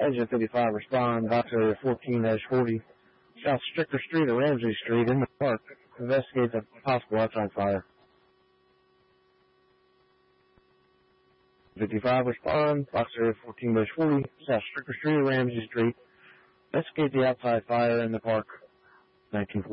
Engine 55 respond. Box area 14-40. South Stricker Street or Ramsey Street in the park. Investigate the possible outside fire. 55 respond. Box area 14-40. South Stricker Street or Ramsey Street. Investigate the outside fire in the park. 1940.